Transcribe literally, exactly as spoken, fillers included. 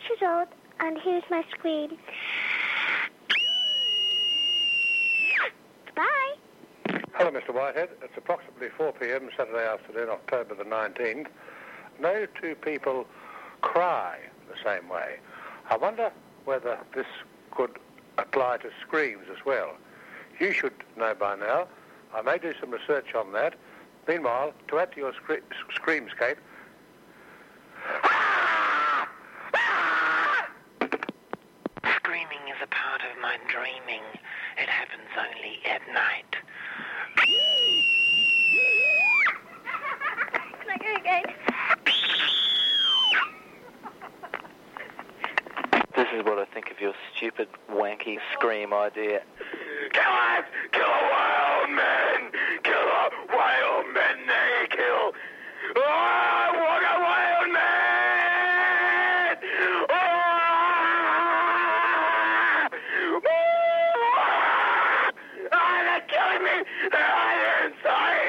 six years old, and here's my scream. Goodbye. Hello, Mister Whitehead. It's approximately four p.m. Saturday afternoon, October the nineteenth. No two people cry the same way. I wonder whether this could apply to screams as well. You should know by now. I may do some research on that. Meanwhile, to add to your scre- screamscape... Screaming is a part of my dreaming. It happens only at night. Can I go again? This is what I think of your stupid, wanky scream idea. Kill us! Kill a wild man! Kill a wild man they kill! Oh, what a wild man! Oh! Oh, they're killing me!